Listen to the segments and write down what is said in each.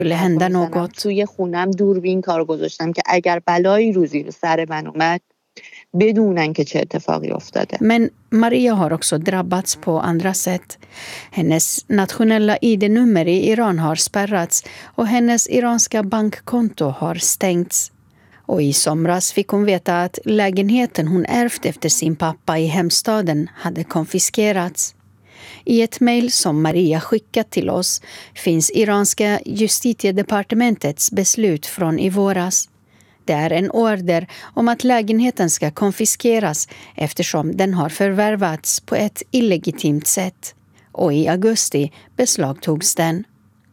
skulle hända något. توی خونم دوربین کارو گذاشتم که اگر بلایی روزی رو سر من اومد بدونن که چه اتفاقی افتاده. Men Maria har också drabbats på andra sätt. Hennes nationella ID-nummer i Iran har spärrats och hennes iranska bankkonto har stängts. Och i somras fick hon veta att lägenheten hon ärvt efter sin pappa i hemstaden hade konfiskerats. I ett mejl som Maria skickat till oss finns iranska justitiedepartementets beslut från i våras. Det är en order om att lägenheten ska konfiskeras eftersom den har förvärvats på ett illegitimt sätt. Och i augusti beslagtogs den.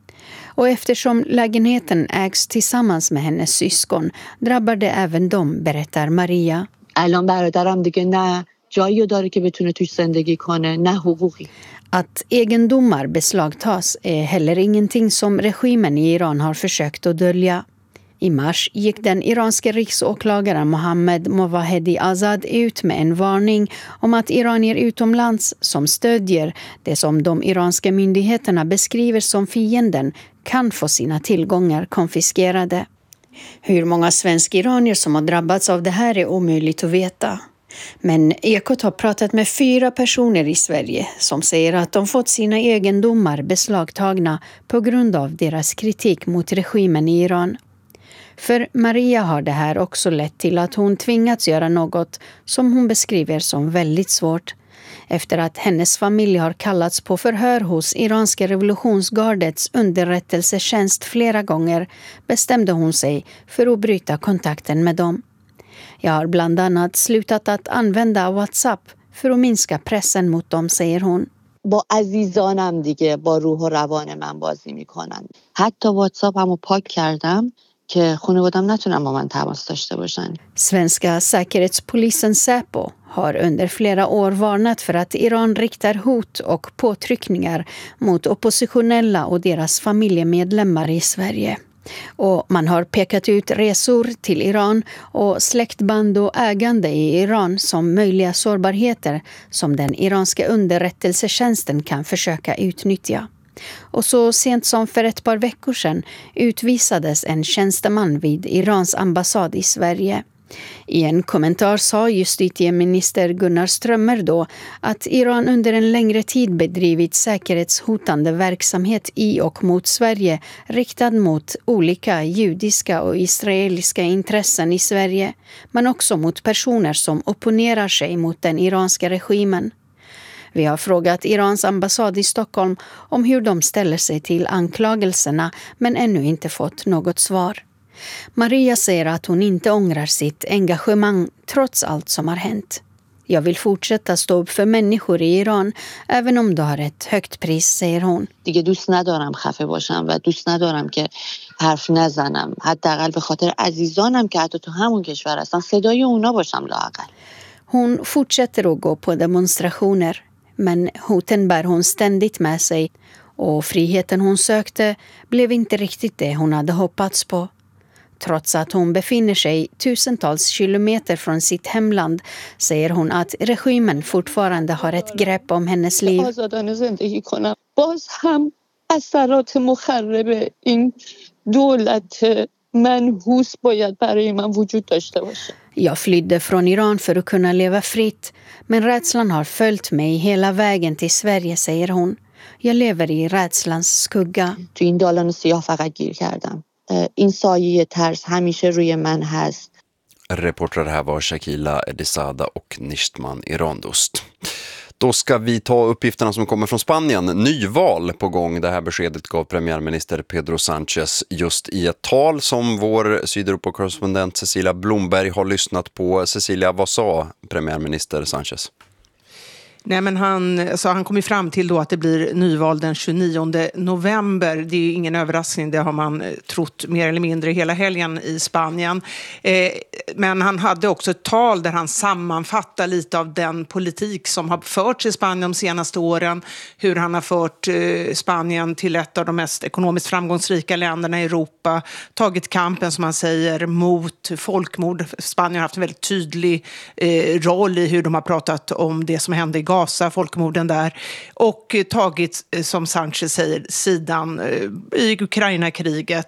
Och eftersom lägenheten ägs tillsammans med hennes syskon drabbar det även dem, berättar Maria. الان برادرم دیگه نه جایی داره که بتونه توش زندگی کنه نه حقوقی. Att egendomar beslagtas är heller ingenting som regimen i Iran har försökt att dölja. I mars gick den iranske riksåklagaren Mohammed Movahedi Azad ut med en varning om att iranier utomlands som stödjer det som de iranska myndigheterna beskriver som fienden kan få sina tillgångar konfiskerade. Hur många svensk-iranier som har drabbats av det här är omöjligt att veta. Men Ekot har pratat med 4 personer i Sverige som säger att de fått sina egendomar beslagtagna på grund av deras kritik mot regimen i Iran. För Maria har det här också lett till att hon tvingats göra något som hon beskriver som väldigt svårt. Efter att hennes familj har kallats på förhör hos iranska revolutionsgardets underrättelsetjänst flera gånger bestämde hon sig för att bryta kontakten med dem. Jag har bland annat slutat att använda WhatsApp för att minska pressen mot dem, säger hon. با عزیزانم دیگه با روح و روان من بازی میکنن. حتی واتساپمو پاک کردم که خانواده‌ام نتونن با من تماس داشته باشن. Svenska säkerhetspolisen Säpo har under flera år varnat för att Iran riktar hot och påtryckningar mot oppositionella och deras familjemedlemmar i Sverige. Och man har pekat ut resor till Iran och släktband och ägande i Iran som möjliga sårbarheter som den iranska underrättelsetjänsten kan försöka utnyttja. Och så sent som för ett par veckor sedan utvisades en tjänsteman vid Irans ambassad i Sverige. I en kommentar sa justitieminister Gunnar Strömmer då att Iran under en längre tid bedrivit säkerhetshotande verksamhet i och mot Sverige riktad mot olika judiska och israeliska intressen i Sverige, men också mot personer som opponerar sig mot den iranska regimen. Vi har frågat Irans ambassad i Stockholm om hur de ställer sig till anklagelserna men ännu inte fått något svar. Maria säger att hon inte ångrar sitt engagemang trots allt som har hänt. Jag vill fortsätta stå upp för människor i Iran även om det har ett högt pris, säger hon. دیگه دوست ندارم خفه باشم و دوست ندارم که حرف نزنم. حداقل به خاطر عزیزانم که حتی تو همون کشور هستن صدای اونا باشم لااقل. Hon fortsätter att gå på demonstrationer, men hoten bär hon ständigt med sig och friheten hon sökte blev inte riktigt det hon hade hoppats på. Trots att hon befinner sig tusentals kilometer från sitt hemland säger hon att regimen fortfarande har ett grepp om hennes liv. باز هم اثرات مخرب این دولت منحوس باید برای من وجود داشته باشه. Jag flydde från Iran för att kunna leva fritt, men rädslan har följt mig hela vägen till Sverige, säger hon. Jag lever i rädslans skugga. تو این دالان سیاه فقط گیر کردم. این سایه ترس همیشه روی من هست. Reporter här var Shakila Edisada och Nishtman Irandost. Då ska vi ta uppgifterna som kommer från Spanien. Nyval på gång. Det här beskedet gav premiärminister Pedro Sánchez just i ett tal som vår Sydeuropa-korrespondent Cecilia Blomberg har lyssnat på. Cecilia, vad sa premiärminister Sánchez? Nej, men han kom ju fram till då att det blir nyval den 29 november. Det är ju ingen överraskning, det har man trott mer eller mindre hela helgen i Spanien. Men han hade också ett tal där han sammanfattar lite av den politik som har förts i Spanien de senaste åren. Hur han har fört Spanien till ett av de mest ekonomiskt framgångsrika länderna i Europa. Tagit kampen, som han säger, mot folkmord. Spanien har haft en väldigt tydlig roll i hur de har pratat om det som hände i Gaza Gaza, folkmorden där, och tagit, som Sanchez säger, sidan i Ukraina-kriget